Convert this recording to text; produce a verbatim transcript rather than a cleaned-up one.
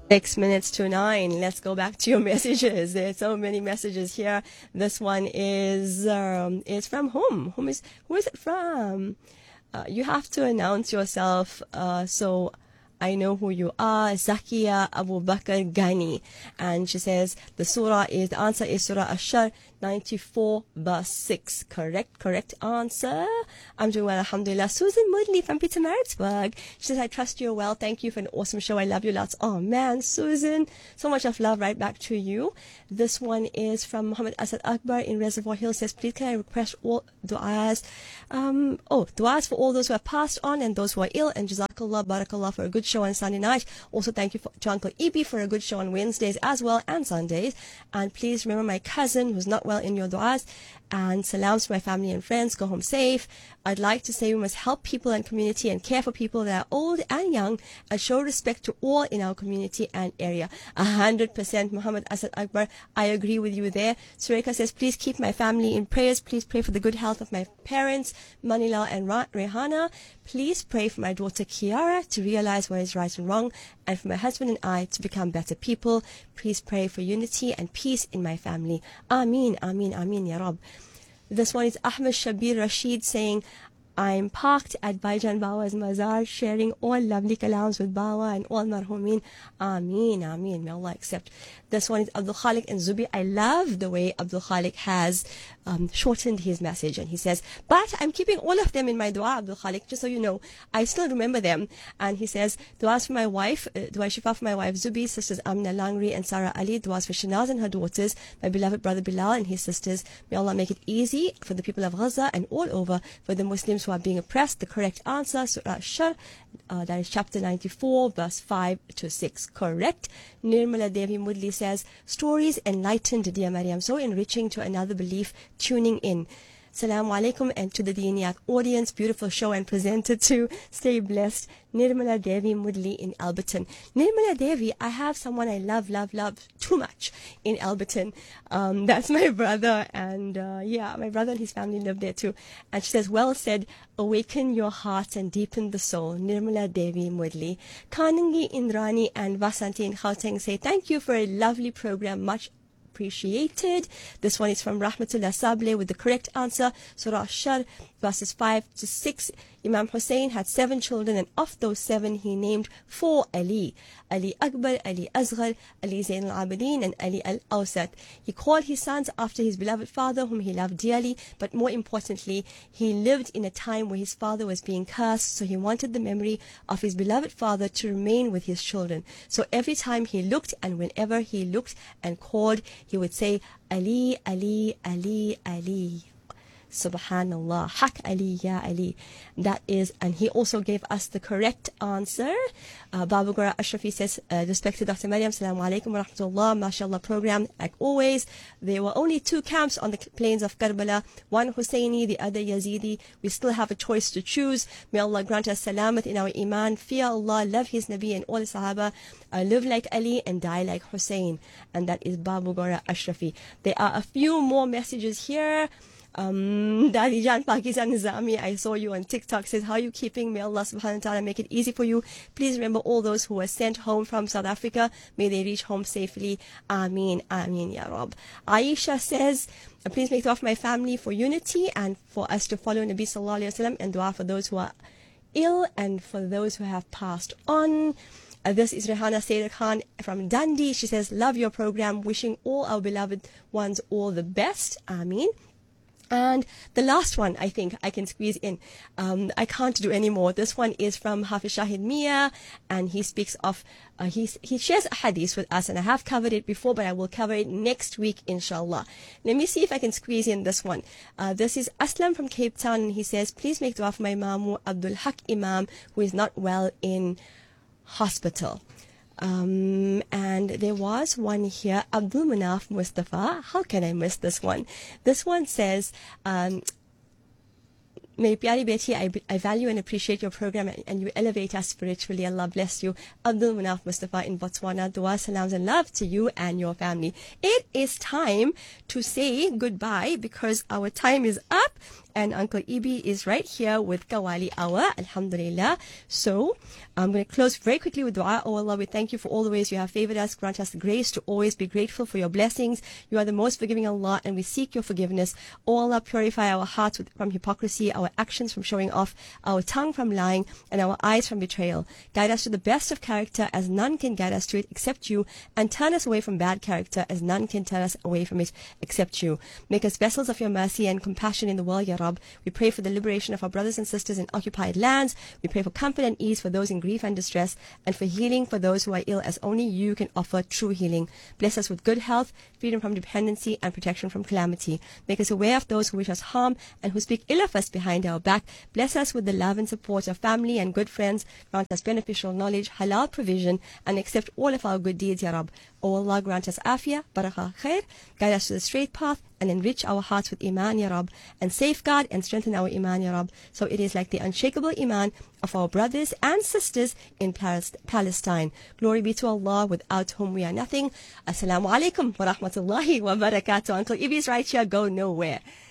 Six minutes to nine. Let's go back to your messages. There's so many messages here. This one is um, is from whom? Whom is who is it from? Uh, you have to announce yourself. Uh, so I know who you are. Zakia Abu Bakr Ghani, and she says the surah is the answer is Surah Ash-Shar ninety-four verse six. Correct, correct answer. I'm doing well, alhamdulillah. Susan Mudley from Pietermaritzburg. She says, I trust you're well. Thank you for an awesome show. I love you lots. Oh man, Susan, so much of love right back to you. This one is from Muhammad Asad Akbar in Reservoir Hill. Says, please can I request all du'as, um, oh, du'as for all those who have passed on and those who are ill, and Jazakallah, Barakallah for a good show on Sunday night. Also, thank you for, to Uncle Ibi for a good show on Wednesdays as well and Sundays. And please remember my cousin who's not well in your du'as, and salams to my family and friends. Go home safe. I'd like to say we must help people and community and care for people that are old and young and show respect to all in our community and area. A hundred percent, Muhammad Asad Akbar. I agree with you there. Sureka says, please keep my family in prayers. Please pray for the good health of my parents, Manila and Ra- Rehana. Please pray for my daughter Kiara to realize what is right and wrong, and for my husband and I to become better people. Please pray for unity and peace in my family. Ameen, Ameen, Ameen, Ya Rab. This one is Ahmed Shabir Rashid saying, I'm parked at Baijan Bawa's Mazar, sharing all lovely kalams with Bawa and all marhumin. Ameen, Ameen. May Allah accept. This one is Abdul Khalik and Zubi. I love the way Abdul Khalik has um, shortened his message. And he says, but I'm keeping all of them in my dua, Abdul Khalik, just so you know. I still remember them. And he says, duas for my wife, uh, dua shifa for my wife Zubi, sisters Amna Langri and Sarah Ali, duas for Shanaz and her daughters, my beloved brother Bilal and his sisters. May Allah make it easy for the people of Gaza and all over for the Muslims who are being oppressed. The correct answer, Surah Ash-Shar, uh, that is chapter ninety-four, verse five to six. Correct. Nirmala Devi Mudli says, stories enlightened, dear Maryam, so enriching to another belief tuning in. Assalamu alaikum, and to the Diniyat audience, beautiful show and presenter too. Stay blessed. Nirmala Devi Mudli in Alberton. Nirmala Devi, I have someone I love, love, love too much in Alberton. Um, that's my brother, and uh, yeah, my brother and his family live there too. And she says, well said, awaken your heart and deepen the soul. Nirmala Devi Mudli. Kanangi Indrani and Vasanti in Gauteng say, thank you for a lovely program, much appreciated. This one is from Rahmatullah Sable with the correct answer, Surah Ash-Shar, verses five to six. Imam Hussein had seven children, and of those seven he named four Ali. Ali Akbar, Ali Asghar, Ali Zain al-Abidin, and Ali al-Awsat. He called his sons after his beloved father, whom he loved dearly, but more importantly, he lived in a time where his father was being cursed, so he wanted the memory of his beloved father to remain with his children. So every time he looked, and whenever he looked and called, he would say, Ali, Ali, Ali, Ali. Subhanallah. Hak Ali, Ya Ali. That is, and he also gave us the correct answer. Uh, Babu Gora Ashrafi says, uh, respect to Doctor Maryam, Assalamu alaikum wa rahmatullah, mashallah program, like always. There were only two camps on the plains of Karbala, one Husseini, the other Yazidi. We still have a choice to choose. May Allah grant us salamat in our iman, fear Allah, love His Nabi and all the Sahaba, uh, live like Ali and die like Hussein. And that is Babu Gora Ashrafi. There are a few more messages here. Um, Dadijan Pakistan Nizami, I saw you on TikTok, says, how are you keeping? May Allah subhanahu wa ta'ala make it easy for you. Please remember all those who were sent home from South Africa. May they reach home safely. Ameen, Ameen, Ya Rab. Aisha says, please make dua for my family for unity and for us to follow Nabi Sallallahu Alaihi Wasallam, and dua for those who are ill and for those who have passed on. Uh, this is Rehana Sayyid Khan from Dundee. She says, love your program. Wishing all our beloved ones all the best. Ameen. And the last one, I think I can squeeze in. Um, I can't do any more. This one is from Hafiz Shahid Mia, and he speaks of, uh, he, he shares a hadith with us, and I have covered it before, but I will cover it next week, inshallah. Let me see if I can squeeze in this one. Uh, this is Aslam from Cape Town, and he says, please make dua for my Mamu Abdul Haq Imam, who is not well in hospital. Um, and there was one here, Abdul Manaf Mustafa. How can I miss this one? This one says, um, May Pyari Beti, I, I value and appreciate your program, and, and you elevate us spiritually. Allah bless you. Abdul Manaf Mustafa in Botswana. Dua, salams, and love to you and your family. It is time to say goodbye because our time is up. and Uncle Ibi is right here with Kawali Awa, alhamdulillah. So I'm going to close very quickly with dua. Oh Allah, we thank you for all the ways you have favored us. Grant us the grace to always be grateful for your blessings. You are the most forgiving Allah, and we seek your forgiveness. Oh Allah, purify our hearts with, from hypocrisy, our actions from showing off, our tongue from lying, and our eyes from betrayal. Guide us to the best of character, as none can guide us to it except you, and turn us away from bad character, as none can turn us away from it except you. Make us vessels of your mercy and compassion in the world, Ya Rabb. We pray for the liberation of our brothers and sisters in occupied lands. We pray for comfort and ease for those in grief and distress, and for healing for those who are ill, as only you can offer true healing. Bless us with good health, freedom from dependency, and protection from calamity. Make us aware of those who wish us harm and who speak ill of us behind our back. Bless us with the love and support of family and good friends. Grant us beneficial knowledge, halal provision, and accept all of our good deeds, Ya Rabb. O Allah, grant us afiyah, barakah, khair. Guide us to the straight path and enrich our hearts with iman, Ya Rabb, and safeguard and strengthen our iman, Ya Rabb, so it is like the unshakable iman of our brothers and sisters in Palestine. Glory be to Allah, without whom we are nothing. Assalamu alaikum wa rahmatullahi wa barakatuh. Uncle Ibi is right here. Go nowhere.